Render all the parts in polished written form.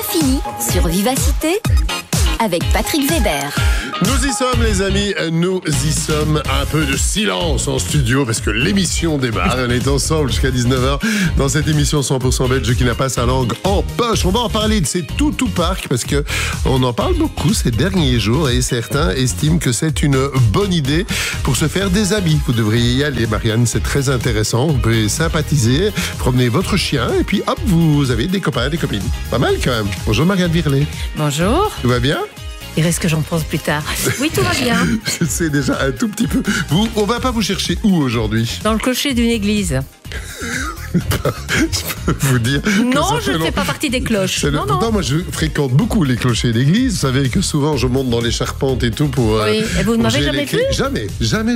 fini sur Vivacité avec Patrick Weber. Nous y sommes les amis, nous y sommes. Un peu de silence en studio parce que l'émission démarre. On est ensemble jusqu'à 19h dans cette émission 100% belge qui n'a pas sa langue en poche. On va en parler de ces Toutou Park parce que on en parle beaucoup ces derniers jours et certains estiment que c'est une bonne idée pour se faire des amis. Vous devriez y aller, Marianne, c'est très intéressant. Vous pouvez sympathiser, promener votre chien et puis hop, vous avez des copains, des copines. Pas mal quand même. Bonjour Marianne Virlet. Bonjour. Tout va bien? Il reste que j'en pense plus tard. Oui, tout va bien. C'est déjà un tout petit peu. On va pas vous chercher où aujourd'hui? Dans le clocher d'une église. Je peux vous dire. Non, je ne fais pas partie des cloches. Non. Pourtant, moi, je fréquente beaucoup les clochers d'église. Vous savez que souvent, je monte dans les charpentes et tout pour. Oui, et vous ne m'avez jamais vu? Jamais.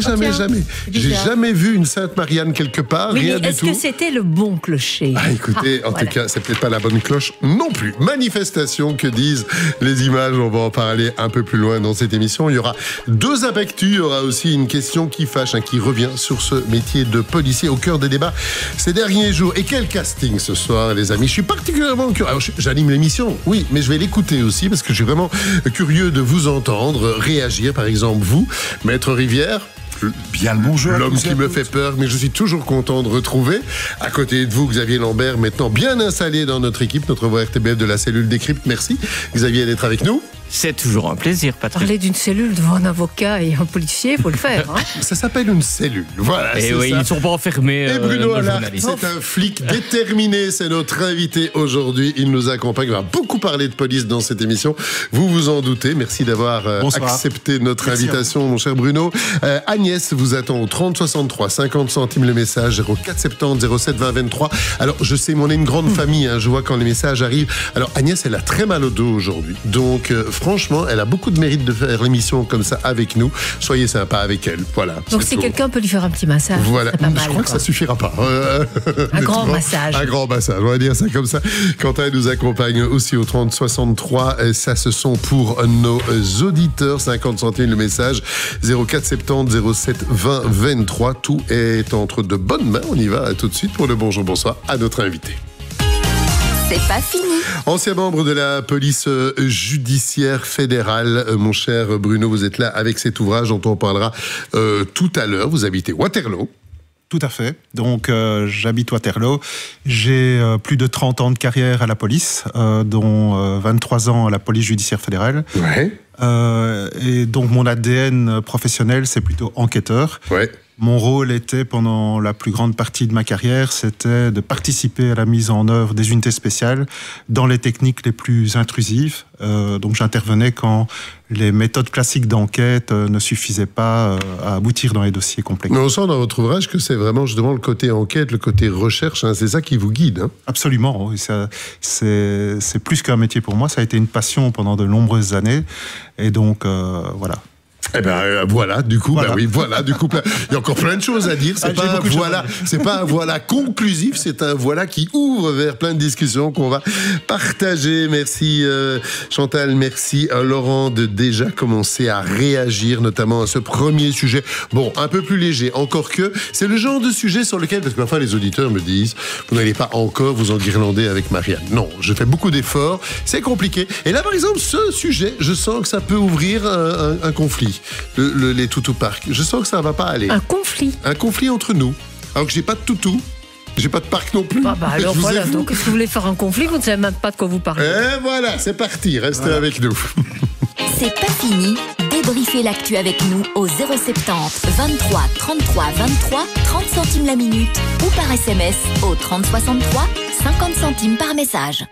J'ai Bizarre. jamais vu une Sainte Marianne quelque part. Oui, rien mais du est-ce tout. que c'était le bon clocher? Écoutez, en tout cas, c'est peut-être pas la bonne cloche non plus. Manifestation, que disent les images? On va en parler un peu plus loin dans cette émission. Il y aura deux impactus. Il y aura aussi une question qui fâche, qui revient sur ce métier de policier au cœur des débats ces derniers jours. Et quel casting ce soir, les amis? Je suis particulièrement curieux. Alors, j'anime l'émission, oui, mais je vais l'écouter aussi parce que je suis vraiment curieux de vous entendre réagir. Par exemple, vous, Maître Rivière. Bien le bonjour. L'homme qui me fait peur, mais je suis toujours content de retrouver. À côté de vous, Xavier Lambert, maintenant bien installé dans notre équipe, notre voix RTBF de la cellule Décrypte. Merci, Xavier, d'être avec nous. C'est toujours un plaisir, Patrick. Parler d'une cellule devant un avocat et un policier, il faut le faire. Ça s'appelle une cellule. Voilà. Et oui, ça. ils ne sont pas enfermés. Et Bruno nos Allard, journalistes. c'est un flic déterminé. C'est notre invité aujourd'hui. Il nous accompagne. On va beaucoup parler de police dans cette émission. Vous vous en doutez. Merci d'avoir accepté notre invitation, mon cher Bruno. Agnès vous attend au 30 63, 50 centimes le message, 04 70 07 20 23. Alors, je sais, on est une grande famille. Je vois quand les messages arrivent. Alors, Agnès, elle a très mal au dos aujourd'hui. Donc, franchement, elle a beaucoup de mérite de faire l'émission comme ça avec nous. Soyez sympa avec elle. Voilà. Donc, si quelqu'un peut lui faire un petit massage, voilà. c'est pas mal, je crois que ça suffira pas. Un grand massage. Un grand massage, on va dire ça comme ça. Quentin nous accompagne aussi au 30 63. Ça, ce sont pour nos auditeurs. 50 centimes le message. 04 70 07 20 23. Tout est entre de bonnes mains. On y va tout de suite pour le bonjour, bonsoir à notre invité. C'est pas fini. Ancien membre de la police judiciaire fédérale, mon cher Bruno, vous êtes là avec cet ouvrage dont on parlera tout à l'heure. Vous habitez Waterloo. Tout à fait. Donc, j'habite Waterloo. J'ai plus de 30 ans de carrière à la police, dont 23 ans à la police judiciaire fédérale. Ouais. Et donc, mon ADN professionnel, c'est plutôt enquêteur. Ouais. Mon rôle était, pendant la plus grande partie de ma carrière, c'était de participer à la mise en œuvre des unités spéciales dans les techniques les plus intrusives. Donc j'intervenais quand les méthodes classiques d'enquête ne suffisaient pas à aboutir dans les dossiers complexes. Mais on sent dans votre ouvrage que c'est vraiment justement le côté enquête, le côté recherche, c'est ça qui vous guide. Absolument, oui, c'est plus qu'un métier pour moi, ça a été une passion pendant de nombreuses années. Et donc, voilà. Eh ben voilà, du coup, il y a encore plein de choses à dire. C'est pas un voilà conclusif, c'est un voilà qui ouvre vers plein de discussions qu'on va partager. Merci Chantal, merci Laurent de déjà commencer à réagir, notamment à ce premier sujet. Bon, un peu plus léger, encore que c'est le genre de sujet sur lequel, parce que parfois les auditeurs me disent, vous n'allez pas encore vous enguirlander avec Marianne. Non, je fais beaucoup d'efforts, c'est compliqué. Et là, par exemple, ce sujet, je sens que ça peut ouvrir un conflit. Les Toutou Park. Je sens que ça va pas aller. Un conflit. Un conflit entre nous. Alors que j'ai pas de toutou, j'ai pas de parc non plus. Alors voilà, donc si vous voulez faire un conflit, vous ne savez même pas de quoi vous parlez. Et voilà, c'est parti, restez avec nous. C'est pas fini. Débriefez l'actu avec nous au 070 23 33 23 30 centimes la minute ou par SMS au 30 63 50 centimes par message.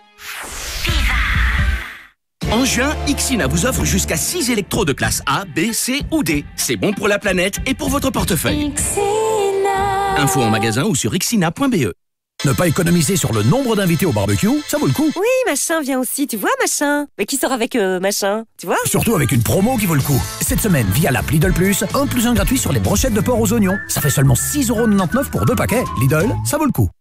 En juin, Ixina vous offre jusqu'à 6 électros de classe A, B, C ou D. C'est bon pour la planète et pour votre portefeuille. Info en magasin ou sur ixina.be. Ne pas économiser sur le nombre d'invités au barbecue, ça vaut le coup. Oui, machin vient aussi, tu vois, machin. Mais qui sort avec machin, tu vois? Surtout avec une promo qui vaut le coup. Cette semaine, via l'app Lidl Plus, 1 + 1 gratuit sur les brochettes de porc aux oignons. Ça fait seulement 6,99 € pour 2 paquets. Lidl, ça vaut le coup.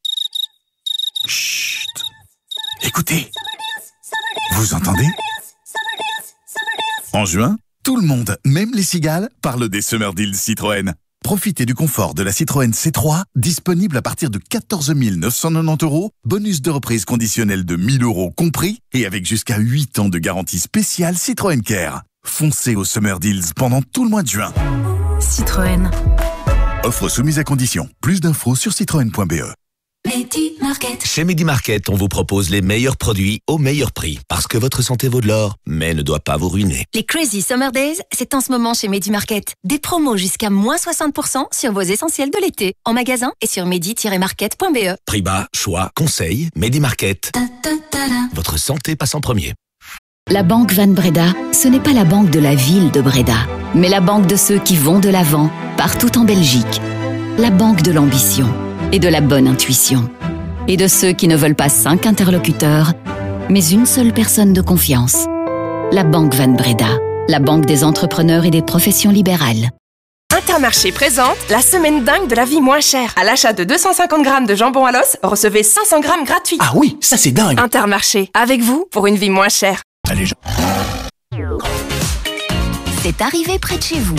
Chut. Écoutez. Vous entendez? En juin, tout le monde, même les cigales, parle des Summer Deals Citroën. Profitez du confort de la Citroën C3, disponible à partir de 14 990 €, bonus de reprise conditionnel de 1 000 € compris, et avec jusqu'à 8 ans de garantie spéciale Citroën Care. Foncez au Summer Deals pendant tout le mois de juin. Citroën. Offre soumise à condition. Plus d'infos sur citroën.be. Medi-Market. Chez Medi-Market, on vous propose les meilleurs produits au meilleur prix. Parce que votre santé vaut de l'or, mais ne doit pas vous ruiner. Les Crazy Summer Days, c'est en ce moment chez Medi-Market. Des promos jusqu'à moins 60% sur vos essentiels de l'été. En magasin et sur medi-market.be. Prix bas, choix, conseils, Medi-Market. Votre santé passe en premier. La Banque Van Breda, ce n'est pas la banque de la ville de Breda, mais la banque de ceux qui vont de l'avant, partout en Belgique. La banque de l'ambition et de la bonne intuition. Et de ceux qui ne veulent pas 5 interlocuteurs, mais une seule personne de confiance. La Banque Van Breda, la banque des entrepreneurs et des professions libérales. Intermarché présente la semaine dingue de la vie moins chère. À l'achat de 250 grammes de jambon à l'os, recevez 500 grammes gratuits. Ah oui, ça c'est dingue. Intermarché, avec vous pour une vie moins chère. Allez, C'est arrivé près de chez vous.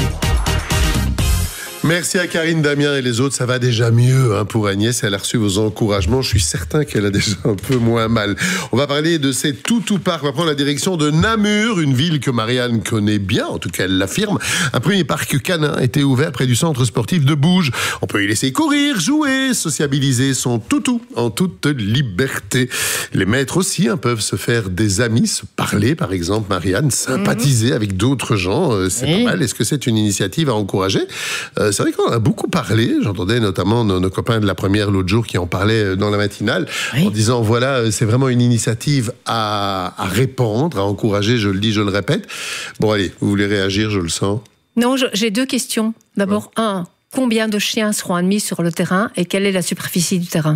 Merci à Karine, Damien et les autres. Ça va déjà mieux pour Agnès. Elle a reçu vos encouragements. Je suis certain qu'elle a déjà un peu moins mal. On va parler de ces Toutou Park. On va prendre la direction de Namur, une ville que Marianne connaît bien. En tout cas, elle l'affirme. Un premier parc canin a été ouvert près du centre sportif de Bouge. On peut y laisser courir, jouer, sociabiliser son toutou en toute liberté. Les maîtres aussi peuvent se faire des amis, se parler, par exemple, Marianne, sympathiser avec d'autres gens. C'est pas mal. Est-ce que c'est une initiative à encourager ? C'est vrai qu'on a beaucoup parlé. J'entendais notamment nos copains de la première l'autre jour qui en parlaient dans la matinale, en disant voilà, c'est vraiment une initiative à répandre, à encourager, je le dis, je le répète. Bon, allez, vous voulez réagir, je le sens. Non, j'ai deux questions. D'abord, combien de chiens seront admis sur le terrain et quelle est la superficie du terrain ?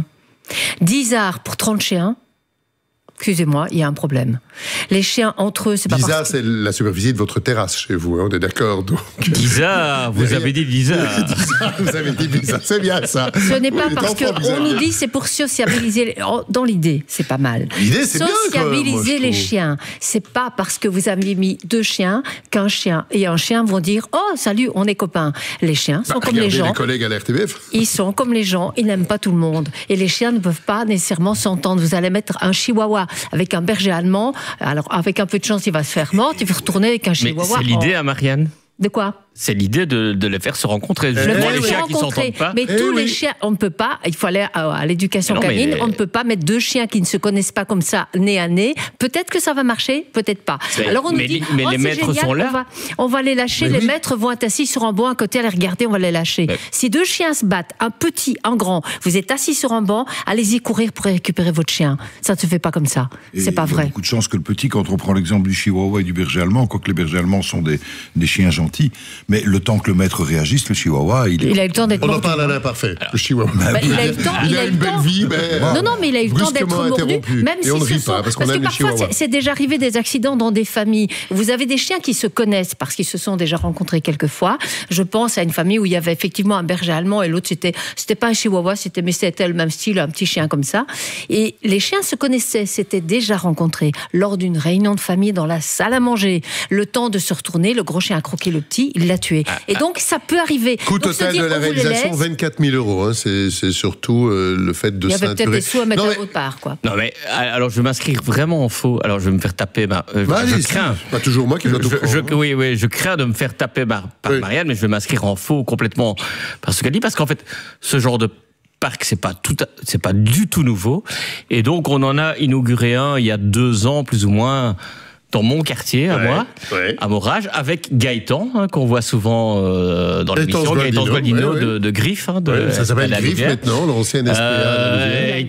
10 arts pour 30 chiens. Excusez-moi, il y a un problème. Les chiens entre eux, c'est pas 10 arts, c'est la superficie de votre terrasse chez vous, on est d'accord. 10 arts, vous avez dit 10 arts. Vous avez dit 10 arts, c'est bien ça. Ce n'est pas parce qu'on nous dit c'est pour sociabiliser. Dans l'idée, c'est pas mal. L'idée, c'est bien. Sociabiliser les chiens. C'est pas parce que vous avez mis 2 chiens qu'un chien et un chien vont dire oh salut, on est copains. Les chiens sont comme les gens. Les collègues à la RTBF. Ils sont comme les gens, ils n'aiment pas tout le monde. Et les chiens ne peuvent pas nécessairement s'entendre. Vous allez mettre un chihuahua avec un berger allemand. Alors, avec un peu de chance, il va se faire mordre. Il va retourner avec un chihuahua. Mais c'est l'idée, Marianne. De quoi ? C'est l'idée de les faire se rencontrer. Justement, les chiens qui s'entendent pas. Mais tous les chiens, on ne peut pas, il faut aller à l'éducation canine, on ne peut pas mettre 2 chiens qui ne se connaissent pas comme ça, nez à nez. Peut-être que ça va marcher, peut-être pas. Alors on nous dit, les maîtres génial, sont là. on va les lâcher, les maîtres vont être assis sur un banc à côté, à les regarder, on va les lâcher. Si 2 chiens se battent, un petit, un grand, vous êtes assis sur un banc, allez-y courir pour récupérer votre chien. Ça ne se fait pas comme ça. C'est pas vrai. Il y a beaucoup de chance que le petit, quand on prend l'exemple du chihuahua et du berger allemand, quoique les bergers allemands sont des chiens gentils, mais le temps que le maître réagisse, le chihuahua, il a eu le temps d'être mordu. On en parle à l'imparfait, le chihuahua. Il a eu le temps. Il a une belle vie, mais non, mais il a eu le temps d'être mordu. Même et on ne rit pas, parce qu'on aime les chihuahuas. Parfois, c'est déjà arrivé des accidents dans des familles. Vous avez des chiens qui se connaissent parce qu'ils se sont déjà rencontrés quelques fois. Je pense à une famille où il y avait effectivement un berger allemand et l'autre, c'était pas un chihuahua, mais c'était le même style, un petit chien comme ça. Et les chiens se connaissaient, s'étaient déjà rencontrés lors d'une réunion de famille dans la salle à manger. Le temps de se retourner, le gros chien a croqué le petit, il l'a tué. Et donc, ça peut arriver. Coût total de la réalisation, 24 000 €. C'est surtout le fait de il y avait peut-être des sous à mettre à autre part, quoi. Non, mais alors je vais m'inscrire vraiment en faux. Alors je vais me faire taper. Je crains. Pas toujours moi qui dois tout prendre. Oui, je crains de me faire taper par Marianne, mais je vais m'inscrire en faux complètement. Parce qu'en fait, ce genre de parc, c'est pas du tout nouveau. Et donc, on en a inauguré un il y a 2 ans, plus ou moins, dans mon quartier, à Morage, avec Gaëtan, qu'on voit souvent dans l'émission, Gaëtan Sgualdino de Griffe. Ça s'appelle Griffe maintenant, l'ancienne SPA.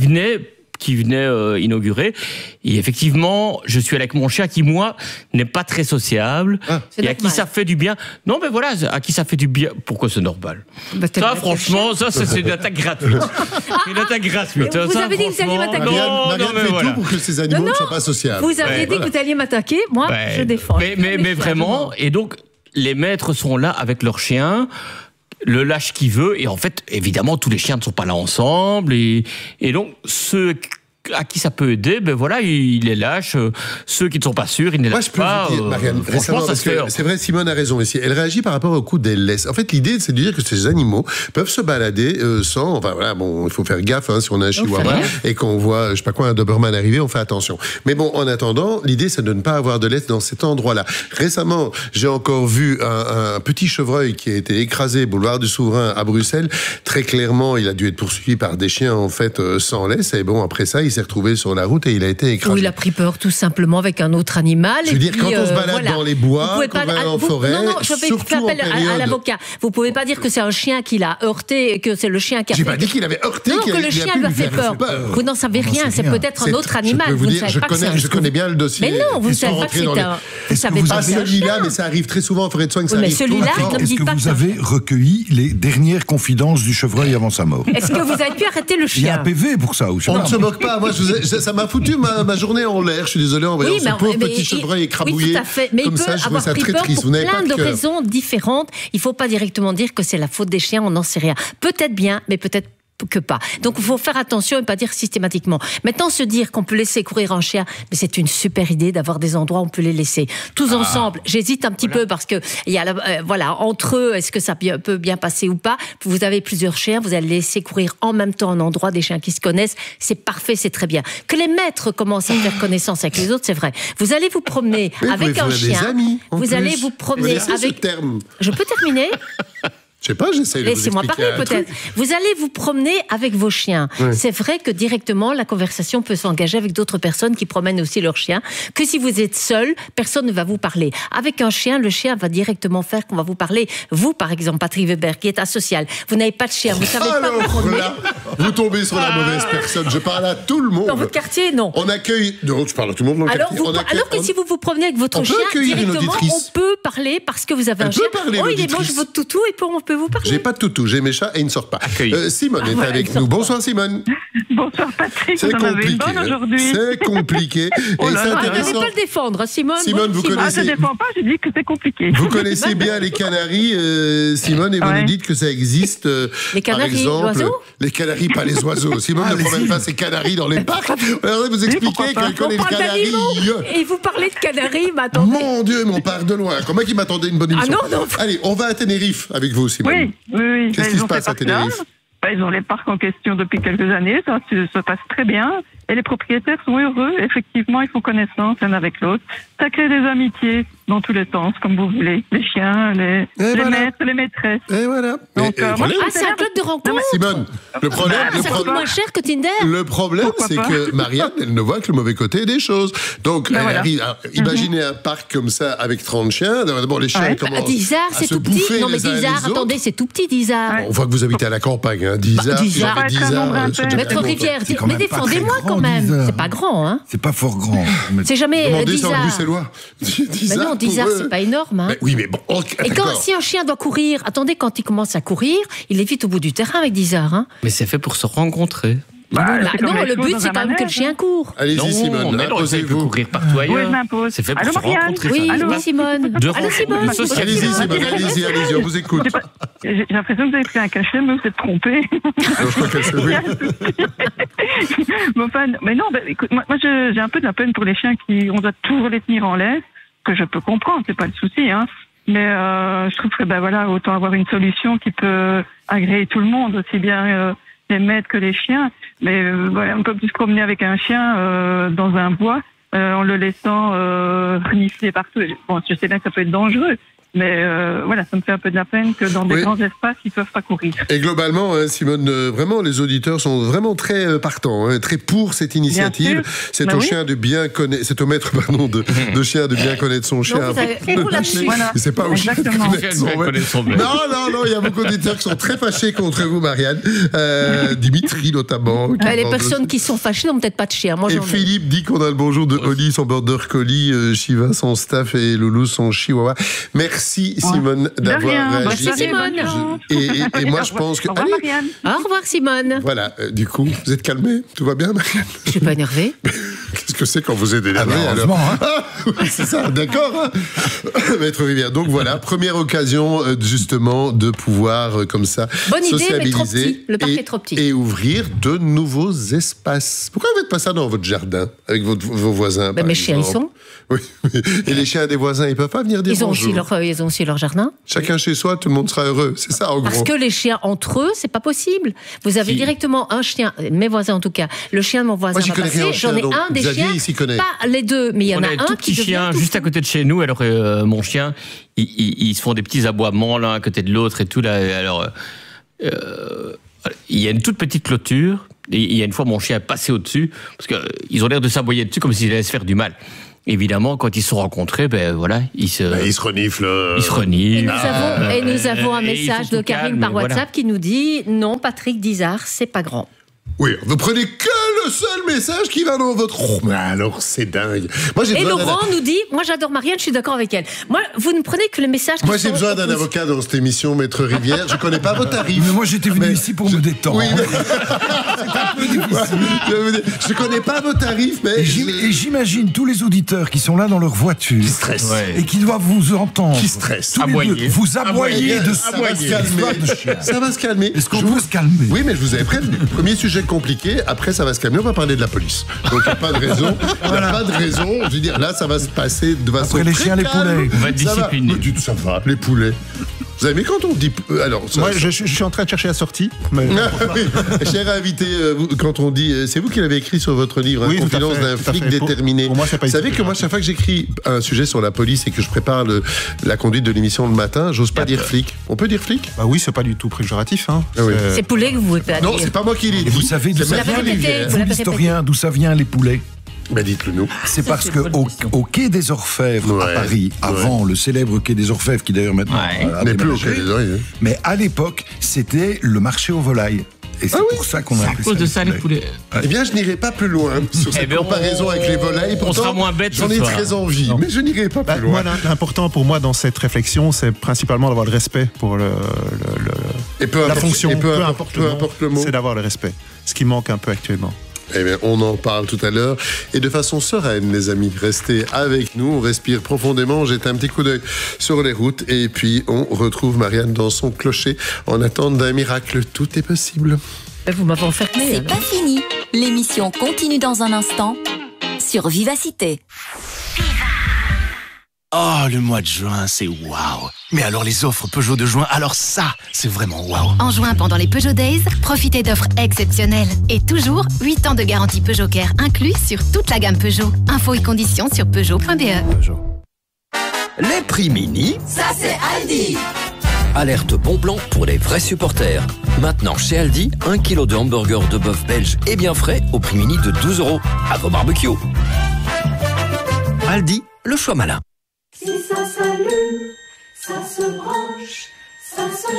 Qui venait inaugurer. Et effectivement, je suis allé avec mon chien qui, moi, n'est pas très sociable. Et à qui ça fait du bien. Non, mais voilà, à qui ça fait du bien. Pourquoi c'est normal ? Ça, franchement, c'est une attaque gratuite. Une attaque gratuite. Vous avez dit que vous alliez m'attaquer. Marianne fait tout pour que ces animaux ne soient pas sociables. Vous avez dit que vous alliez m'attaquer. Moi, je défends. Mais vraiment, et donc, les maîtres sont là avec leurs chiens. Le lâche qui veut, et en fait, évidemment, tous les chiens ne sont pas là ensemble, et donc, ceux à qui ça peut aider, ben voilà, il les lâche. Ceux qui ne sont pas sûrs, ils ne les lâchent pas. Moi, je peux vous dire, Marianne, récemment, parce que c'est vrai, Simone a raison ici. Elle réagit par rapport au coup des laisses. En fait, l'idée, c'est de dire que ces animaux peuvent se balader sans... Enfin, voilà, bon, il faut faire gaffe, si on a un chihuahua et qu'on voit, je sais pas quoi, un Doberman arriver, on fait attention. Mais bon, en attendant, l'idée, c'est de ne pas avoir de laisse dans cet endroit-là. Récemment, j'ai encore vu un petit chevreuil qui a été écrasé, boulevard du Souverain à Bruxelles. Très clairement, il a dû être poursuivi par des chiens, en fait, sans laisse. Et bon, après ça, il s'est retrouvé sur la route et il a été écrasé. Ou il a pris peur tout simplement avec un autre animal. Je veux dire, quand on se balade dans les bois, quand on va en forêt, non, je vais faire appel à l'avocat. Vous pouvez pas dire que c'est un chien qui l'a heurté et que c'est le chien qui a fait... J'ai pas dit qu'il avait heurté. Non, que le chien lui a fait peur. Vous n'en savez rien, c'est peut-être un autre animal. Vous ne savez pas que c'est un... Je connais bien le dossier. Mais non, vous ne savez pas que c'est un... Vous savez pas que c'est un chien. Celui-là, mais ça arrive très souvent en forêt de soins. Mais celui-là, ne me dites pas que... Est-ce que vous avez recueilli les dernières confidences du chevreuil avant sa mort? Est-ce que vous avez pu arrêter le chien? Il y a un PV pour ça. On ne se moque pas. Moi, ça m'a foutu ma journée en l'air. Je suis désolé en voyant ce pauvre petit chevreuil écrabouillé. Oui, tout à fait. Mais il peut avoir pris peur pour plein de raisons différentes. Il ne faut pas directement dire que c'est la faute des chiens, on n'en sait rien. Peut-être bien, mais peut-être que pas. Donc il faut faire attention et pas dire systématiquement. Maintenant, se dire qu'on peut laisser courir un chien, mais c'est une super idée d'avoir des endroits où on peut les laisser. Tous ensemble, j'hésite un petit peu parce que il y a entre eux, est-ce que ça peut bien passer ou pas? Vous avez plusieurs chiens, vous allez laisser courir en même temps un endroit, des chiens qui se connaissent, c'est parfait, c'est très bien. Que les maîtres commencent à faire connaissance avec les autres, c'est vrai. Vous allez vous promener avec un chien. Vous allez vous promener avec... Je peux terminer? Je sais pas, j'essaie de vous expliquer. Laissez-moi parler peut-être. Vous allez vous promener avec vos chiens. Oui. C'est vrai que directement, la conversation peut s'engager avec d'autres personnes qui promènent aussi leurs chiens. Que si vous êtes seul, personne ne va vous parler. Avec un chien, le chien va directement faire qu'on va vous parler. Vous, par exemple, Patrick Weber, qui est asocial, vous n'avez pas de chien, vous savez pas vous promener. Là, vous tombez sur la mauvaise personne. Je parle à tout le monde. Dans votre quartier, non. On accueille... Non, je parle à tout le monde dans le quartier. Alors que si vous vous promenez avec votre chien, directement, on peut parler parce que vous avez un chien. Oh, il mange votre toutou et puis on peut vous parler. J'ai pas de toutou, j'ai mes chats et ils ne sortent pas. Simone est avec nous. Bonsoir Simone. Bonsoir Patrick, vous en avez une bonne aujourd'hui. C'est compliqué. Oh là là, vous n'allez pas le défendre, Simone. Simone, vous connaissez... je ne défends pas, je dis que c'est compliqué. Vous connaissez bien les Canaries, Simone, et vous nous dites que ça existe. Les Canaries, par exemple, l'oiseau? Les Canaries, pas les oiseaux. Simone ne promène pas ses Canaries dans les parcs. Alors, vous expliquez qu'elle connaît les Canaries. Et vous parlez de Canaries, mais attendez. Mon Dieu, mais on part de loin. Comment qui m'attendait une bonne émission? Non. Allez, on va à Tenerife avec vous, Simone. Oui. Qu'est-ce qui se passe à Tenerife? Ils ont les parcs en question depuis quelques années, ça se passe très bien. Et les propriétaires sont heureux, effectivement, ils font connaissance l'un avec l'autre. Ça crée des amitiés dans tous les sens, comme vous voulez. Les chiens, les maîtres, les maîtresses. Et voilà. Donc, c'est un club de rencontre. Simone, le problème... ça coûte moins cher que Tinder. Le problème, c'est que Marianne, elle ne voit que le mauvais côté des choses. Donc, elle arrive... Alors, imaginez un parc comme ça, avec 30 chiens. D'abord, les chiens commencent Dizard, c'est tout petit. Non, mais Dizard, attendez, c'est tout petit, Dizard. On voit que vous habitez à la campagne, hein. Dizard. Maître Rivière, mais défendez-moi quand même. C'est pas grand, hein. C'est pas fort grand. C'est jamais Dizard. Demandez ça aux Bruxellois. Mais non, Dizard, c'est pas énorme, hein. Oui, mais bon. Et si un chien doit courir, attendez, quand il commence à courir, il est vite au bout du terrain avec Dizard, hein. Mais c'est fait pour se rencontrer. Non, le but, c'est quand même que le chien court. Allez-y, Simone. Mais non, il peut courir partout ailleurs. C'est fait pour se rencontrer. Oui, Simone. Allô, Simone. Allez-y, Simone. Allez-y, on vous écoute. J'ai l'impression que vous avez pris un cachet, mais vous êtes trompé. Je crois qu'elle se oui. Mais non, écoute, moi, j'ai un peu de la peine pour les chiens on doit toujours les tenir en laisse, que je peux comprendre, c'est pas le souci, hein. Mais je trouve que, autant avoir une solution qui peut agréer tout le monde, aussi bien les maîtres que les chiens. Mais on peut plus se promener avec un chien dans un bois en le laissant renifler partout. Bon, je sais bien que ça peut être dangereux. Mais ça me fait un peu de la peine que dans des grands espaces, ils ne peuvent pas courir. Et globalement, Simone, vraiment, les auditeurs sont vraiment très partants, très pour cette initiative. C'est au chien de bien connaître, c'est au maître, de chien de bien connaître son chien. C'est pas au chien de connaître son maître. Non, il y a beaucoup d'auditeurs qui sont très fâchés contre vous, Marianne. Dimitri, notamment. Les personnes qui sont fâchées n'ont peut-être pas de chien. Moi, et Philippe dit qu'on a le bonjour de Oli, son border collie, Shiva, son staff, et Loulou, son chihuahua. Merci Simone d'avoir réagi. Merci Simone. Et moi je pense que... Au revoir Marianne. Au revoir Simone. Voilà, du coup, vous êtes calmée? Tout va bien Marianne? Je suis pas énervée. Qu'est-ce que c'est quand vous êtes énervé alors oui, c'est ça, d'accord Maître Rivière. Donc voilà, première occasion justement de pouvoir comme ça sociabiliser le parc est trop petit. Et ouvrir de nouveaux espaces. Pourquoi vous ne faites pas ça dans votre jardin avec vos voisins? Mes chiens, ils sont. Oui. Et les chiens des voisins, ils peuvent pas venir dire bonjour. Ils ont aussi leur jardin. Chacun chez soi, tout le monde sera heureux. C'est ça en gros. Parce que les chiens entre eux, c'est pas possible. Vous avez directement un chien, mes voisins en tout cas, le chien de mon voisin. Moi, j'y connais rien en chien, j'en ai un des chiens. Il s'y connaît. Pas les deux, mais il y en a un tout petit chien juste à côté de chez nous. Alors mon chien, ils se font des petits aboiements l'un à côté de l'autre et tout là. Alors il y a une toute petite clôture. Et il y a une fois mon chien est passé au-dessus parce que ils ont l'air de s'aboyer dessus comme s'ils allaient se faire du mal. Évidemment, quand ils se sont rencontrés, ils se reniflent. Et nous avons un message de Karine par WhatsApp qui nous dit non, Patrick Dizard, c'est pas grand. Oui, vous prenez que le seul message qui va dans votre... Oh, mais alors, c'est dingue. Et Laurent nous dit, moi j'adore Marianne, je suis d'accord avec elle. Moi, vous ne prenez que le message qui Moi, j'ai besoin d'un avocat dans cette émission, Maître Rivière. Je connais pas vos tarifs. Mais moi, j'étais venu ici pour me détendre. Oui, mais... c'est un peu difficile. Je connais pas vos tarifs, mais... Et j'imagine tous les auditeurs qui sont là dans leur voiture. Qui stressent. Ouais. Et qui doivent vous entendre. Qui stressent. Vous aboyez de ça. Ça va se calmer. Est-ce qu'on peut se calmer? Oui, mais je vous avais prévenu. Premier sujet compliqué, après ça va se calmer, on va parler de la police. Donc il n'y a pas de raison, je veux dire, là ça va se passer de façon après les chiens, les poulets. On va être discipliné. Ça va, les poulets. Vous avez aimé quand on dit... Alors, moi, je suis en train de chercher la sortie. Mais... Cher invité, quand on dit... C'est vous qui l'avez écrit sur votre livre, oui, Confidence d'un flic déterminé. Pour moi, c'est pas. Vous savez que moi, chaque fois que j'écris un sujet sur la police et que je prépare la conduite de l'émission le matin, j'ose pas dire flic. On peut dire flic? Bah oui, c'est pas du tout péjoratif. Hein. C'est poulet que vous pouvez pas dire. Non, c'est pas moi qui l'ai dit. Vous savez, vous l'historien, d'où ça vient les poulets? Ben dites-le nous. C'est parce que au quai des Orfèvres à Paris, avant le célèbre quai des Orfèvres qui d'ailleurs maintenant n'est plus au quai des Orfèvres. Mais à l'époque, c'était le marché aux volailles. Et c'est pour ça qu'on a appelé ça. À cause de ça, les poulets. Eh bien, je n'irai pas plus loin sur cette comparaison avec les volailles. Pourtant, on sera moins bête. J'en ai très envie, mais je n'irai pas plus loin. L'important pour moi dans cette réflexion, c'est principalement d'avoir le respect pour la fonction. Et peu importe le mot, c'est d'avoir le respect. Ce qui manque un peu actuellement. Eh bien, on en parle tout à l'heure. Et de façon sereine, les amis. Restez avec nous, on respire profondément, on jette un petit coup d'œil sur les routes. Et puis, on retrouve Marianne dans son clocher en attente d'un miracle. Tout est possible. Vous m'avez enfermé. C'est pas fini. L'émission continue dans un instant sur Vivacité. Oh, le mois de juin, c'est waouh. Mais alors les offres Peugeot de juin, alors ça, c'est vraiment waouh. En juin, pendant les Peugeot Days, profitez d'offres exceptionnelles. Et toujours 8 ans de garantie Peugeot Care inclus sur toute la gamme Peugeot. Infos et conditions sur Peugeot.be. Les prix mini, ça c'est Aldi. Alerte bon plan pour les vrais supporters. Maintenant chez Aldi, 1 kg de hamburger de bœuf belge et bien frais au prix mini de 12 € à vos barbecues. Aldi, le choix malin. Si ça s'allume, ça se branche, ça se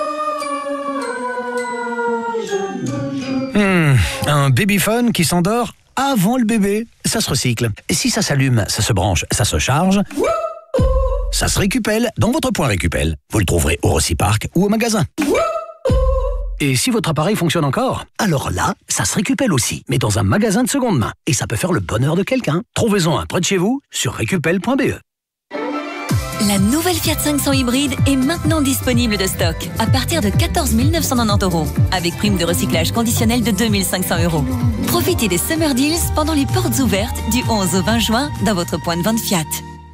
charge. Un babyphone qui s'endort avant le bébé, ça se recycle. Et si ça s'allume, ça se branche, ça se charge, ça se récupère dans votre point Récupel. Vous le trouverez au Reciparc ou au magasin. Et si votre appareil fonctionne encore, alors là, ça se récupère aussi, mais dans un magasin de seconde main. Et ça peut faire le bonheur de quelqu'un. Trouvez-en un près de chez vous sur récupel.be. La nouvelle Fiat 500 hybride est maintenant disponible de stock à partir de 14 990 €, avec prime de recyclage conditionnelle de 2 500 €. Profitez des Summer Deals pendant les portes ouvertes du 11 au 20 juin dans votre point de vente Fiat.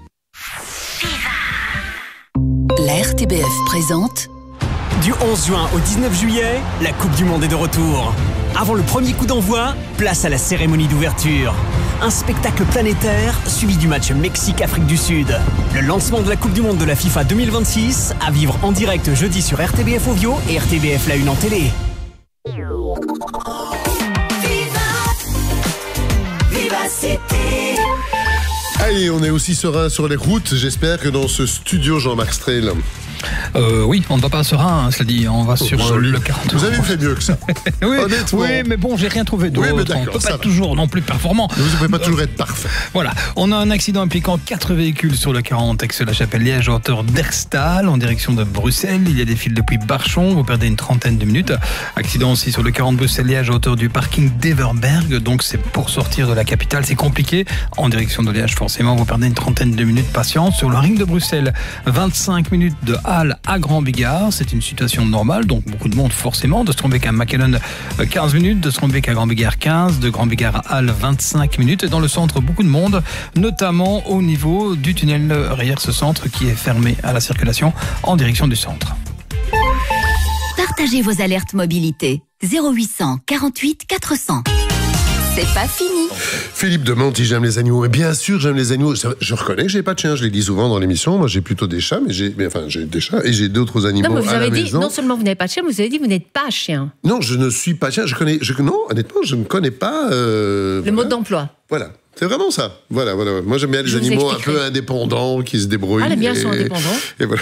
La RTBF présente... Du 11 juin au 19 juillet, la Coupe du Monde est de retour. Avant le premier coup d'envoi, place à la cérémonie d'ouverture. Un spectacle planétaire suivi du match Mexique-Afrique du Sud. Le lancement de la Coupe du Monde de la FIFA 2026 à vivre en direct jeudi sur RTBF Ovio et RTBF La Une en télé. Vivacité. Allez, on est aussi serein sur les routes. J'espère que dans ce studio, Jean-Marc Strel, Oui, on ne va pas sur un, cela dit, on va sur le 40. Vous avez fait mieux que ça. Oui, mais bon, j'ai rien trouvé d'autre. On ne peut pas être toujours non plus performant. Vous ne pouvez pas toujours être parfait. Voilà, on a un accident impliquant 4 véhicules sur le 40 Aix-la-Chapelle-Liège à hauteur d'Erstal en direction de Bruxelles. Il y a des files depuis Barchon, vous perdez une trentaine de minutes. Accident aussi sur le 40 Bruxelles-Liège à hauteur du parking d'Everberg, donc c'est pour sortir de la capitale, c'est compliqué. En direction de Liège, forcément, vous perdez une trentaine de minutes. Patience. Sur le ring de Bruxelles, 25 minutes de Halle à Grand-Bigard, c'est une situation normale, donc beaucoup de monde forcément. De Strombeek à Mackelon, 15 minutes, de Strombeek à Grand-Bigard, 15, de Grand-Bigard à Halle, 25 minutes. Et dans le centre, beaucoup de monde, notamment au niveau du tunnel Reyers Centre qui est fermé à la circulation en direction du centre. Partagez vos alertes mobilité. 0800 48 400. C'est pas fini. Philippe demande si j'aime les animaux. Et bien sûr, j'aime les animaux. Je reconnais que j'ai pas de chien, je l'ai dit souvent dans l'émission. Moi, j'ai plutôt des chats, mais j'ai des chats et j'ai d'autres animaux non, vous à avez la dit, maison. non seulement vous n'avez pas de chien, mais vous avez dit que vous n'êtes pas chien. Non, je ne suis pas chien. Non, honnêtement, je ne connais pas. Le mode d'emploi. Voilà. C'est vraiment ça. Voilà. Moi, j'aime bien les animaux un peu indépendants qui se débrouillent. Ah, les miens sont indépendants. Et voilà.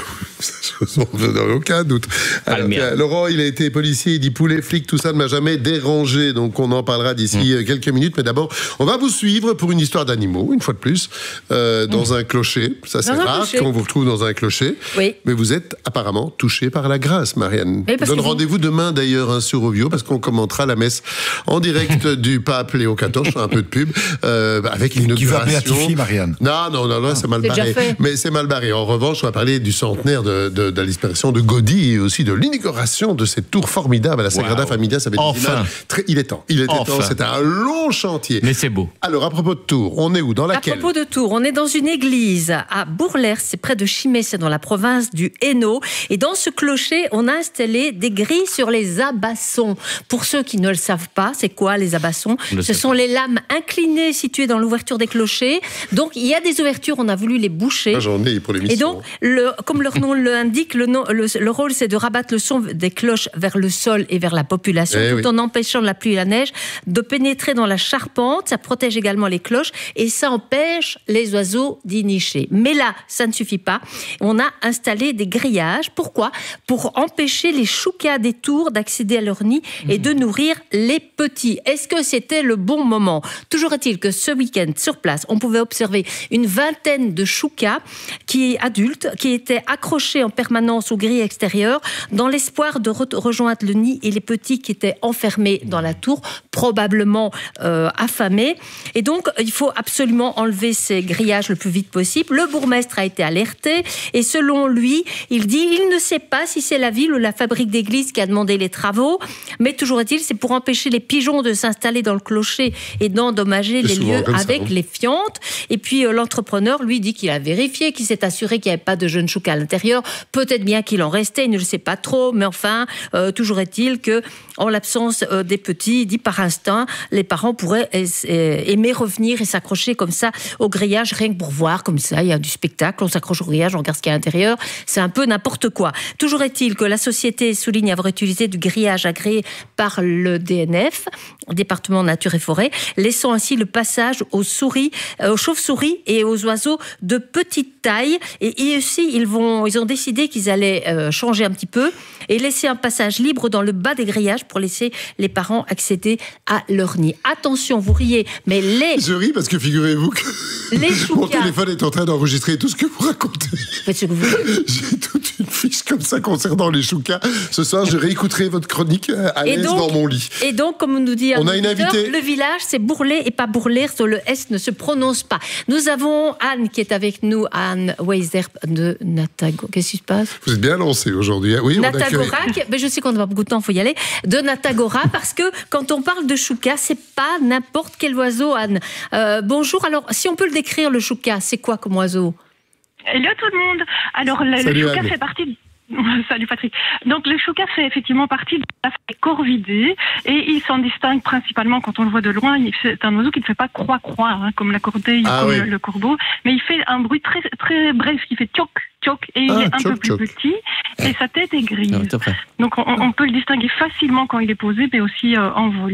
Dans aucun doute. Alors, Laurent, il a été policier, il dit poulet, flic, tout ça ne m'a jamais dérangé. Donc, on en parlera d'ici quelques minutes. Mais d'abord, on va vous suivre pour une histoire d'animaux, une fois de plus, dans un clocher. Ça, c'est rare qu'on vous retrouve dans un clocher. Oui. Mais vous êtes apparemment touché par la grâce, Marianne. Donne rendez-vous demain, d'ailleurs, sur Ovio, parce qu'on commentera la messe en direct du pape Léo XIV. Je fais un peu de pub. Avec l'inauguration. Tu vas béatifier, Marianne. Non, c'est mal barré. Mais c'est mal barré. En revanche, on va parler du centenaire de la disparition de Gaudi et aussi de l'inauguration de cette tour formidable à la Sagrada Familia. Ça va être il est temps. C'est un long chantier. Mais c'est beau. Alors, à propos de Tours, on est où? Dans laquelle? À propos de Tours, on est dans une église à Bourlers, c'est près de Chimay, c'est dans la province du Hainaut. Et dans ce clocher, on a installé des grilles sur les abassons. Pour ceux qui ne le savent pas, c'est quoi les abassons? Ce sont les lames inclinées situées dans l'ouverture des clochers. Donc, il y a des ouvertures, on a voulu les boucher. Là, j'en ai pour l'émission. Et donc, comme leur nom l'indique, le rôle, c'est de rabattre le son des cloches vers le sol et vers la population, tout en empêchant la pluie et la neige de pénétrer dans la charpente. Ça protège également les cloches et ça empêche les oiseaux d'y nicher. Mais là, ça ne suffit pas. On a installé des grillages. Pourquoi? Pour empêcher les choucas des tours d'accéder à leur nid et de nourrir les petits. Est-ce que c'était le bon moment? Toujours est-il que ce week-end, sur place, on pouvait observer une vingtaine de choucas adultes qui étaient accrochés en permanence aux grilles extérieures dans l'espoir de rejoindre le nid et les petits qui étaient enfermés dans la tour, probablement affamés. Et donc, il faut absolument enlever ces grillages le plus vite possible. Le bourgmestre a été alerté et selon lui, il dit il ne sait pas si c'est la ville ou la fabrique d'église qui a demandé les travaux, mais toujours est-il, c'est pour empêcher les pigeons de s'installer dans le clocher et d'endommager les lieux avec les fientes. Et puis l'entrepreneur, lui, dit qu'il a vérifié, qu'il s'est assuré qu'il n'y avait pas de jeunes choucas à l'intérieur. Peut-être bien qu'il en restait, il ne le sait pas trop, mais enfin, toujours est-il que, en l'absence des petits, dit par instinct, les parents pourraient aimer revenir et s'accrocher comme ça au grillage, rien que pour voir, comme ça, il y a du spectacle, on s'accroche au grillage, on regarde ce qu'il y a à l'intérieur, c'est un peu n'importe quoi. Toujours est-il que la société souligne avoir utilisé du grillage agréé par le DNF, département Nature et Forêt, laissant ainsi le passage aux chauves-souris et aux oiseaux de petite taille. Et aussi, ils ont décidé qu'ils allaient changer un petit peu et laisser un passage libre dans le bas des grillages pour laisser les parents accéder à leur nid. Attention, vous riez, mais Je ris parce que figurez-vous que mon téléphone est en train d'enregistrer tout ce que vous racontez. Faites ce que vous voulez. J'ai toute une fiche comme ça concernant les choucas. Ce soir, je réécouterai votre chronique à l'aise dans mon lit. Et donc, comme nous dit on a une invitée. Le village, c'est Bourlay et pas Bourlers, le S ne se prononce pas. Nous avons Anne qui est avec nous, Anne Weiser de Natagora. Qu'est-ce qui se passe? Vous êtes bien lancé aujourd'hui. Oui, Natagora, mais je sais qu'on n'a pas beaucoup de temps, il faut y aller. De Natagora, parce que quand on parle de chouca, c'est pas n'importe quel oiseau, Anne. Bonjour, alors si on peut le décrire, le chouca, c'est quoi comme oiseau? Hello tout le monde. Alors le chouca fait partie... Salut Patrick. Donc le chouca fait effectivement partie de la famille Corvidés et il s'en distingue principalement quand on le voit de loin. C'est un oiseau qui ne fait pas croix-croix comme la corbeille ou le corbeau, mais il fait un bruit très très bref qui fait tchoc tchoc et il est un peu plus petit et sa tête est grise. Donc on peut le distinguer facilement quand il est posé, mais aussi en vol.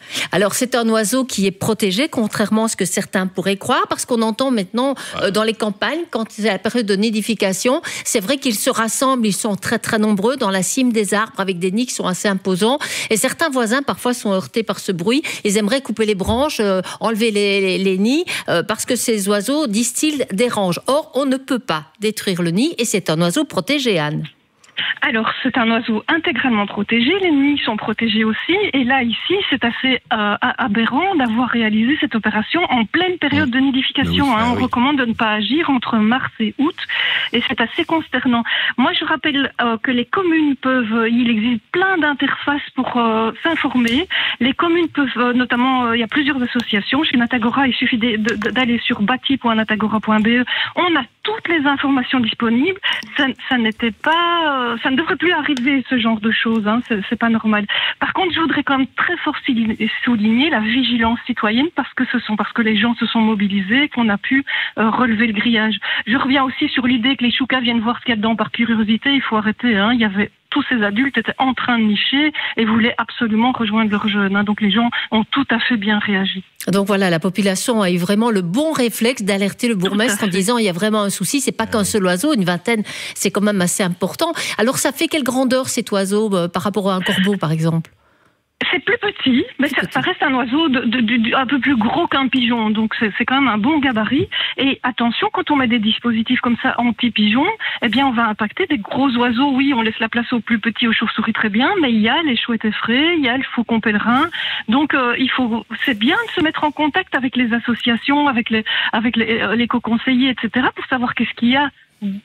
Alors, c'est un oiseau qui est protégé, contrairement à ce que certains pourraient croire, parce qu'on entend maintenant dans les campagnes, quand c'est la période de nidification, c'est vrai qu'ils se rassemblent, ils sont très très nombreux dans la cime des arbres avec des nids qui sont assez imposants. Et certains voisins parfois sont heurtés par ce bruit. Ils aimeraient couper les branches, enlever les nids, parce que ces oiseaux, disent-ils, dérangent. Or, on ne peut pas détruire le nid et c'est un oiseau protégé, Anne. Alors, c'est un oiseau intégralement protégé, les nids sont protégés aussi, et là, ici, c'est assez aberrant d'avoir réalisé cette opération en pleine période de nidification. On recommande de ne pas agir entre mars et août, et c'est assez consternant. Moi, je rappelle que les communes il existe plein d'interfaces pour s'informer. Les communes peuvent, notamment, il y a plusieurs associations. Chez Natagora, il suffit d'aller sur bati.natagora.be. On a toutes les informations disponibles. Ça n'était pas... ça ne devrait plus arriver, ce genre de choses, c'est pas normal. Par contre, je voudrais quand même très fort souligner la vigilance citoyenne parce que les gens se sont mobilisés, qu'on a pu relever le grillage. Je reviens aussi sur l'idée que les choucas viennent voir ce qu'il y a dedans par curiosité. Il faut arrêter, il y avait... Tous ces adultes étaient en train de nicher et voulaient absolument rejoindre leurs jeunes. Donc les gens ont tout à fait bien réagi. Donc voilà, la population a eu vraiment le bon réflexe d'alerter le bourgmestre en disant il y a vraiment un souci, c'est pas qu'un seul oiseau, une vingtaine, c'est quand même assez important. Alors ça fait quelle grandeur cet oiseau par rapport à un corbeau par exemple ? C'est plus petit, mais ça reste un oiseau un peu plus gros qu'un pigeon, donc c'est quand même un bon gabarit. Et attention, quand on met des dispositifs comme ça anti-pigeons, eh bien on va impacter des gros oiseaux. Oui, on laisse la place aux plus petits, aux chauves-souris très bien, mais il y a les chouettes effraies, il y a le faucon pèlerin. Donc c'est bien de se mettre en contact avec les associations, avec l'éco-conseillers, etc., pour savoir qu'est-ce qu'il y a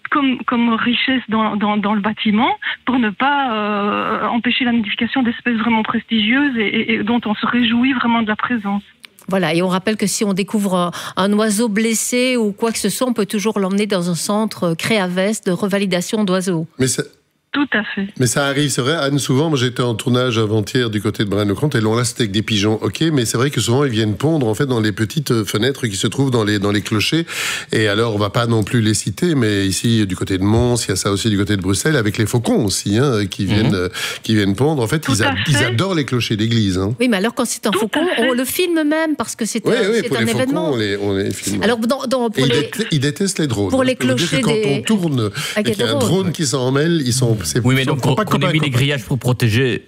comme richesse dans le bâtiment pour ne pas empêcher la nidification d'espèces vraiment prestigieuses et dont on se réjouit vraiment de la présence. Voilà, et on rappelle que si on découvre un oiseau blessé ou quoi que ce soit, on peut toujours l'emmener dans un centre Créavest de revalidation d'oiseaux. Mais ça... Tout à fait. Mais ça arrive, c'est vrai, Anne, souvent, moi j'étais en tournage avant-hier du côté de Braine-le-Comte, et là c'était avec des pigeons, ok, mais c'est vrai que souvent ils viennent pondre en fait dans les petites fenêtres qui se trouvent dans les clochers, et alors on va pas non plus les citer, mais ici du côté de Mons, il y a ça aussi du côté de Bruxelles, avec les faucons aussi, qui viennent pondre, en fait, ils adorent les clochers d'église. Oui, mais alors quand c'est un faucon, on le filme même, parce que c'est un événement. On les filme. Alors, ils détestent les drones. Pour les clochers quand on tourne, et qu'il y a un drone qui s'en mêle, ils sont... Oui, mais donc, on a mis des grillages pour protéger.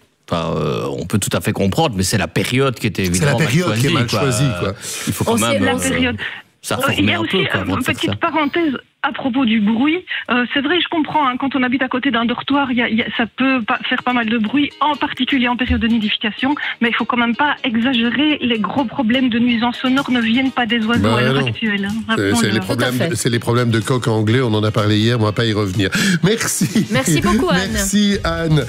On peut tout à fait comprendre, mais c'est la période qui était évidemment mal choisie. C'est la période qui est mal choisie, quoi. Il faut quand même... la période. Il y a aussi une petite parenthèse à propos du bruit. C'est vrai, je comprends, quand on habite à côté d'un dortoir, ça peut faire pas mal de bruit, en particulier en période de nidification, mais il faut quand même pas exagérer. Les gros problèmes de nuisance sonore ne viennent pas des oiseaux à l'heure actuelle. C'est les problèmes de coq anglais, on en a parlé hier, on va pas y revenir. Merci. Merci beaucoup, Anne. Merci, Anne.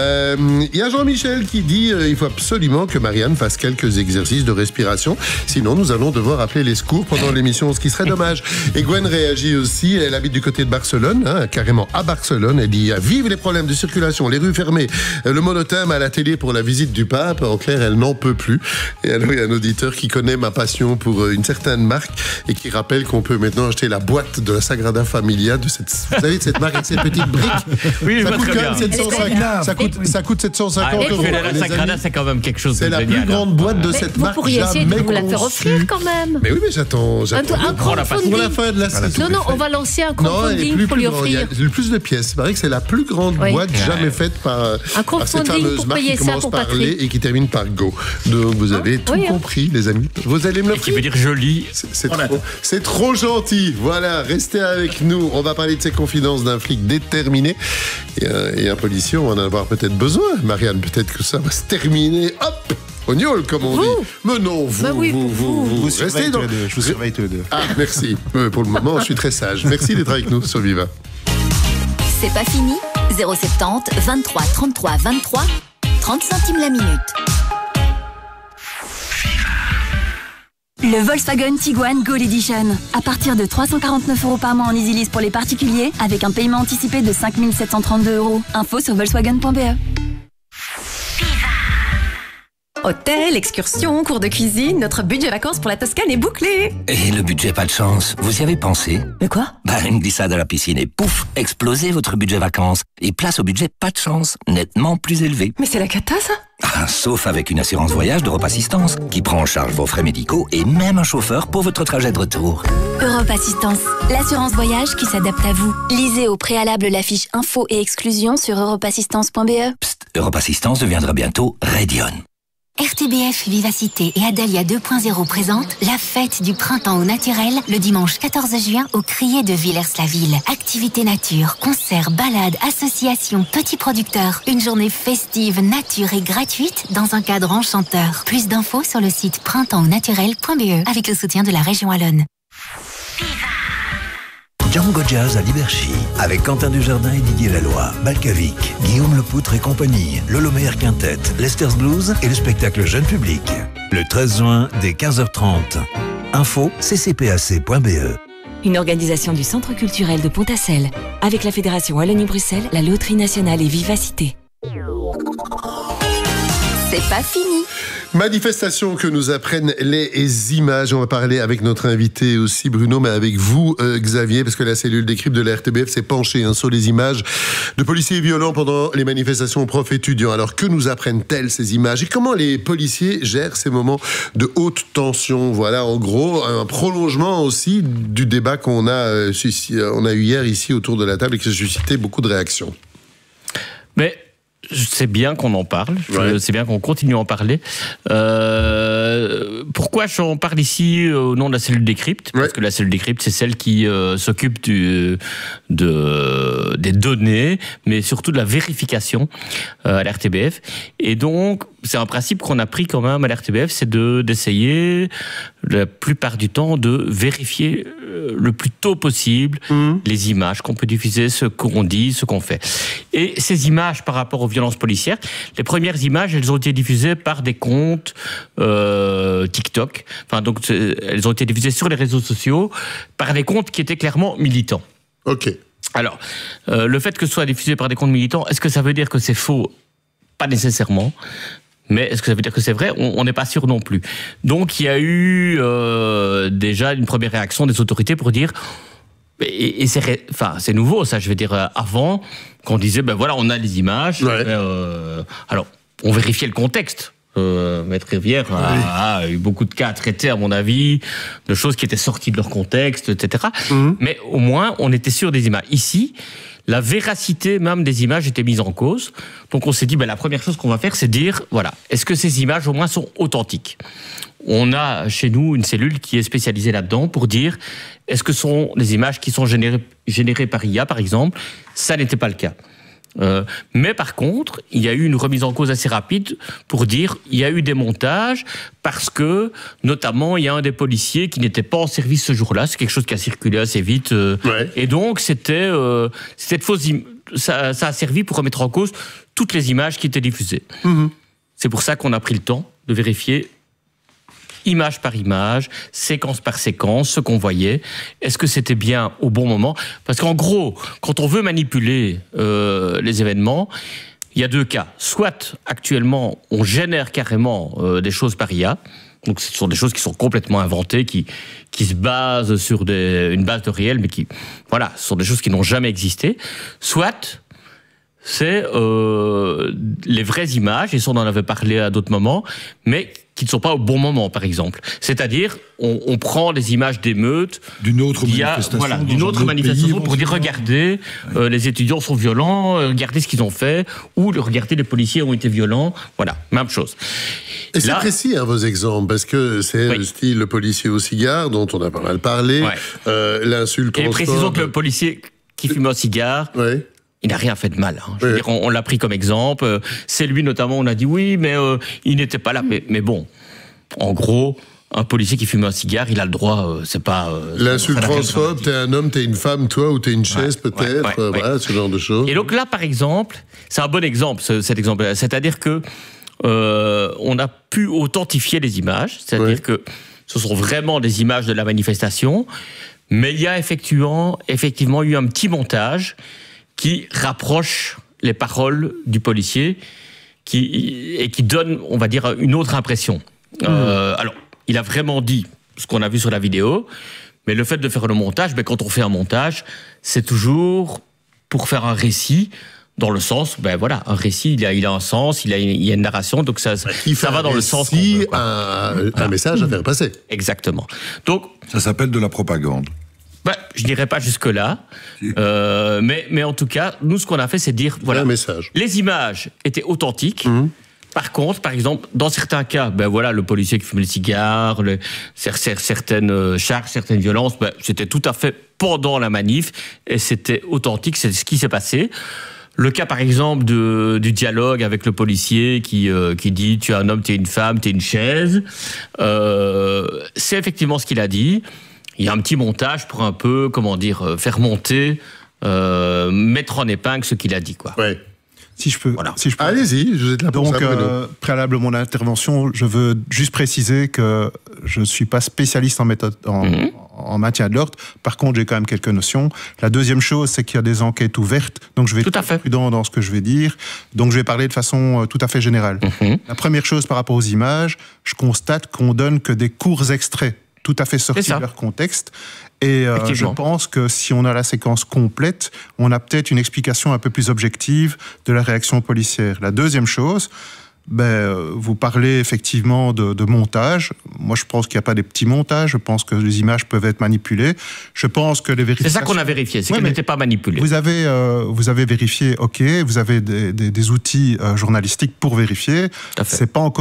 Il y a Jean-Michel qui dit il faut absolument que Marianne fasse quelques exercices de respiration, sinon nous allons devoir appeler les secours pendant l'émission, ce qui serait dommage. Et Gwen réagit aussi. Elle habite du côté de Barcelone, carrément à Barcelone. Elle dit vive les problèmes de circulation, les rues fermées, le monothème à la télé pour la visite du pape. En clair, elle n'en peut plus. Et alors, il y a un auditeur qui connaît ma passion pour une certaine marque et qui rappelle qu'on peut maintenant acheter la boîte de la Sagrada Familia de cette marque avec ces petites briques. Oui, ça coûte quand même 750. Ça coûte 750 euros. La Sagrada, c'est quand même quelque chose de génial. C'est la plus grande boîte de cette marque. Vous pourriez essayer de vous la faire offrir quand même. Mais oui, mais j'attends pour la fin de la saison. Non, on va lancer un crowdfunding pour lui offrir. Il y a le plus de pièces. C'est vrai que c'est la plus grande boîte jamais faite par cette fameuse marque qui commence par Lé et qui termine par Go. Donc vous avez tout compris, les amis. Vous allez me l'offrir. Qui veut dire joli. C'est trop gentil. Voilà, restez avec nous. On va parler de ces confidences d'un flic déterminé et un policier. On va en avoir peut-être besoin. Marianne, peut-être que ça va se terminer. Hop, Ognol, comme on dit. Mais non, vous restez dans... Je vous surveille tous les deux. Ah, merci. Pour le moment, je suis très sage. Merci d'être avec nous sur Viva. C'est pas fini. 070 23 33 23 30 centimes la minute. Le Volkswagen Tiguan Gold Edition. À partir de 349 € par mois en EasyLease pour les particuliers, avec un paiement anticipé de 5 732 €. Info sur volkswagen.be. Hôtel, excursion, cours de cuisine, notre budget vacances pour la Toscane est bouclé. Et le budget pas de chance, vous y avez pensé? Mais quoi? Une glissade à la piscine et pouf, explosez votre budget vacances. Et place au budget pas de chance, nettement plus élevé. Mais c'est la cata, ça? Sauf avec une assurance voyage d'Europe Assistance, qui prend en charge vos frais médicaux et même un chauffeur pour votre trajet de retour. Europe Assistance, l'assurance voyage qui s'adapte à vous. Lisez au préalable la fiche info et exclusion sur europeassistance.be. Psst, Europe Assistance deviendra bientôt Radion. RTBF Vivacité et Adalia 2.0 présentent la fête du printemps au naturel le dimanche 14 juin au Crier de Villers-la-Ville. Activités nature, concerts, balades, associations, petits producteurs. Une journée festive, nature et gratuite dans un cadre enchanteur. Plus d'infos sur le site printemps-au-naturel.be avec le soutien de la région Wallonne. Django Jazz à Liberchy, avec Quentin Dujardin et Didier Laloy, Balkavic, Guillaume Lepoutre et compagnie, Lolomer Quintet, Lester's Blues et le spectacle jeune public. Le 13 juin, dès 15h30. Info ccpac.be. Une organisation du Centre culturel de Pontassel, avec la Fédération Wallonie-Bruxelles, la Loterie Nationale et Vivacité. C'est pas fini. Manifestation que nous apprennent les images. On va parler avec notre invité aussi, Bruno, mais avec vous, Xavier, parce que la cellule décrypte de la RTBF s'est penchée sur les images de policiers violents pendant les manifestations profs-étudiants. Alors, que nous apprennent-elles ces images et comment les policiers gèrent ces moments de haute tension? Voilà, en gros, un prolongement aussi du débat qu'on a eu hier ici autour de la table et qui a suscité beaucoup de réactions. Mais c'est bien qu'on en parle, c'est bien qu'on continue à en parler. Pourquoi j'en parle ici au nom de la cellule décrypte? Parce que la cellule décrypte, c'est celle qui s'occupe des données, mais surtout de la vérification à l'RTBF. Et donc, c'est un principe qu'on a pris quand même à l'RTBF, c'est d'essayer la plupart du temps de vérifier le plus tôt possible les images qu'on peut diffuser, ce qu'on dit, ce qu'on fait. Et ces images par rapport aux violences policières, les premières images, elles ont été diffusées par des comptes TikTok. Enfin, donc, elles ont été diffusées sur les réseaux sociaux par des comptes qui étaient clairement militants. Ok. Alors, le fait que ce soit diffusé par des comptes militants, est-ce que ça veut dire que c'est faux? Pas nécessairement. Mais est-ce que ça veut dire que c'est vrai? On n'est pas sûr non plus. Donc il y a eu déjà une première réaction des autorités pour dire, et c'est nouveau ça, je veux dire, avant qu'on disait, ben voilà, on a les images, alors on vérifiait le contexte. Maître Rivière a eu beaucoup de cas à traiter, à mon avis, de choses qui étaient sorties de leur contexte, etc. Mais au moins, on était sûr des images. Ici, la véracité même des images était mise en cause. Donc on s'est dit, la première chose qu'on va faire, c'est dire, voilà, est-ce que ces images au moins sont authentiques? On a chez nous une cellule qui est spécialisée là-dedans pour dire, est-ce que sont les images qui sont générées par IA, par exemple? Ça n'était pas le cas. Mais par contre, il y a eu une remise en cause assez rapide pour dire il y a eu des montages parce que, notamment, il y a un des policiers qui n'était pas en service ce jour-là. C'est quelque chose qui a circulé assez vite. Et donc, c'était cette fausse ça a servi pour remettre en cause toutes les images qui étaient diffusées. C'est pour ça qu'on a pris le temps de vérifier image par image, séquence par séquence, ce qu'on voyait. Est-ce que c'était bien au bon moment? Parce qu'en gros, quand on veut manipuler les événements, il y a deux cas. Soit, actuellement, on génère carrément des choses par IA. Donc, ce sont des choses qui sont complètement inventées, qui se basent sur une base de réel, mais ce sont des choses qui n'ont jamais existé. Soit, c'est les vraies images, et ça on en avait parlé à d'autres moments, mais qui ne sont pas au bon moment, par exemple. C'est-à-dire, on prend des images d'émeutes d'une autre manifestation pour dire, regardez, les étudiants sont violents, regardez ce qu'ils ont fait, ou regardez, les policiers ont été violents. Voilà, même chose. Et c'est précis, vos exemples, parce que c'est le style le policier au cigare, dont on a pas mal parlé, l'insulte transphobe. Et précisons que le policier qui fume un cigare... Il n'a rien fait de mal. Je veux dire, on l'a pris comme exemple. C'est lui notamment, on a dit oui, mais il n'était pas là. Mais bon, en gros, un policier qui fume un cigare, il a le droit, c'est pas... L'insulte transphobe, t'es un homme, t'es une femme, toi, ou t'es une chaise peut-être, voilà, ce genre de choses. Et donc là, par exemple, c'est un bon exemple, cet exemple. C'est-à-dire que on a pu authentifier les images, c'est-à-dire que ce sont vraiment des images de la manifestation, mais il y a effectivement eu un petit montage qui rapproche les paroles du policier qui donne, on va dire, une autre impression. Alors, il a vraiment dit ce qu'on a vu sur la vidéo, mais le fait de faire le montage, quand on fait un montage, c'est toujours pour faire un récit, dans le sens, un récit, il a un sens, il y a une narration, donc ça va dans le sens qu'on veut, un message à faire passer. Exactement. Donc, ça s'appelle de la propagande. Je dirais pas jusque-là, mais en tout cas, nous, ce qu'on a fait, c'est dire, voilà, les images étaient authentiques. Par contre, par exemple, dans certains cas, le policier qui fumait le cigare, certaines charges, certaines violences, c'était tout à fait pendant la manif, et c'était authentique, c'est ce qui s'est passé. Le cas, par exemple, du dialogue avec le policier qui dit « tu es un homme, tu es une femme, tu es une chaise », c'est effectivement ce qu'il a dit. Il y a un petit montage pour un peu, faire monter, mettre en épingle ce qu'il a dit, quoi. Ouais. Si je peux. Allez-y, je vous êtes là pour ça. Donc, préalable à mon intervention, je veux juste préciser que je ne suis pas spécialiste en méthode, en maintien de l'ordre. Par contre, j'ai quand même quelques notions. La deuxième chose, c'est qu'il y a des enquêtes ouvertes, donc je vais être prudent dans ce que je vais dire. Donc, je vais parler de façon tout à fait générale. La première chose par rapport aux images, je constate qu'on donne que des courts extraits tout à fait sortis de leur contexte. Et je pense que si on a la séquence complète, on a peut-être une explication un peu plus objective de la réaction policière. La deuxième chose, vous parlez effectivement de montage. Moi, je pense qu'il n'y a pas des petits montages. Je pense que les images peuvent être manipulées. Je pense que les vérifications... C'est ça qu'on a vérifié, c'est qu'elles n'étaient pas manipulées. Vous avez vérifié, ok, vous avez des outils journalistiques pour vérifier. C'est pas encore